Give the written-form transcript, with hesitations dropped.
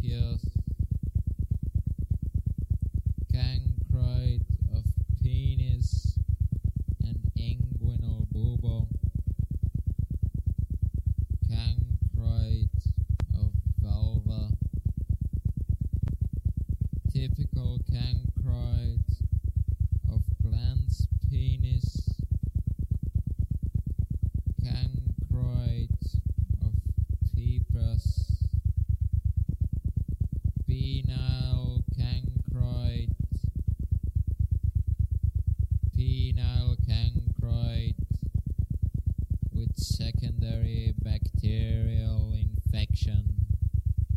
Yes. Cancroid of penis and inguinal bulbo. Cancroid of vulva. Typical cancroid of glans penis. Cancroid of peepus. Penile cancroid. Penile cancroid with secondary bacterial infection.